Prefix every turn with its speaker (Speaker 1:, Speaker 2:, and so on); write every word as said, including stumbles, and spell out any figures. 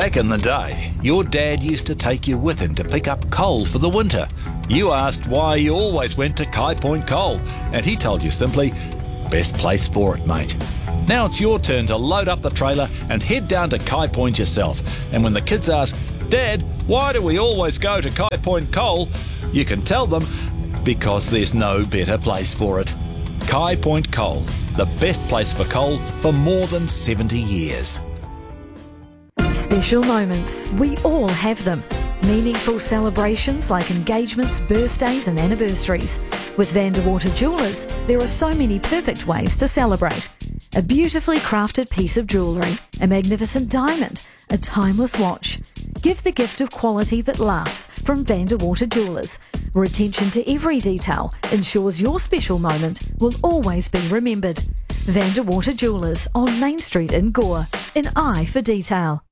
Speaker 1: Back in the day, your dad used to take you with him to pick up coal for the winter. You asked why you always went to Kai Point Coal, and he told you simply, best place for it, mate. Now it's your turn to load up the trailer and head down to Kai Point yourself. And when the kids ask, Dad, why do we always go to Kai Point Coal? You can tell them, because there's no better place for it. Kai Point Coal, the best place for coal for more than seventy years.
Speaker 2: Special moments, we all have them. Meaningful celebrations like engagements, birthdays and anniversaries. With Vanderwater Jewellers, there are so many perfect ways to celebrate. A beautifully crafted piece of jewellery, a magnificent diamond, a timeless watch. Give the gift of quality that lasts from Vanderwater Jewellers, where attention to every detail ensures your special moment will always be remembered. Vanderwater Jewellers on Main Street in Gore, an eye for detail.